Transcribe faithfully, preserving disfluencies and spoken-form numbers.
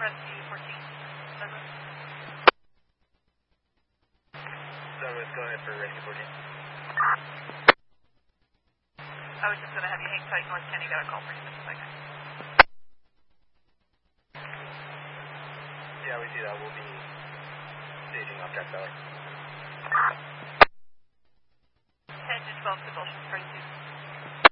Rescue fourteen. Douglas? Douglas, go ahead for Rescue fourteen. I was just going to have you hang tight, North Kenny got a call for you in just a second. Yeah, we see that. We'll be staging off Jack Valley. ten to twelve convulsions, crazy.